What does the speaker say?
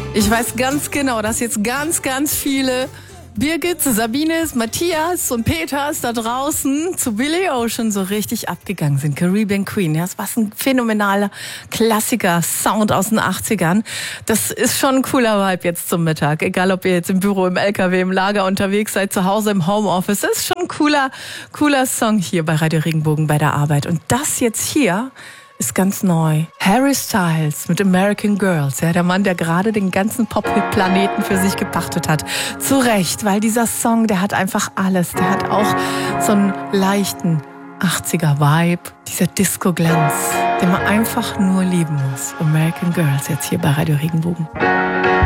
Ich weiß ganz genau, dass jetzt ganz, ganz viele Birgit, Sabines, Matthias und Peters da draußen zu Billy Ocean so richtig abgegangen sind. Caribbean Queen, ja, das war ein phänomenaler Klassiker-Sound aus den 80ern. Das ist schon ein cooler Vibe jetzt zum Mittag. Egal, ob ihr jetzt im Büro, im LKW, im Lager unterwegs seid, zu Hause im Homeoffice. Das ist schon ein cooler Song hier bei Radio Regenbogen bei der Arbeit. Und das jetzt hier ist ganz neu. Harry Styles mit American Girls. Ja, der Mann, der gerade den ganzen Pop-Hit-Planeten für sich gepachtet hat. Zu Recht, weil dieser Song, der hat einfach alles. Der hat auch so einen leichten 80er-Vibe. Dieser Disco-Glanz, den man einfach nur lieben muss. American Girls jetzt hier bei Radio Regenbogen.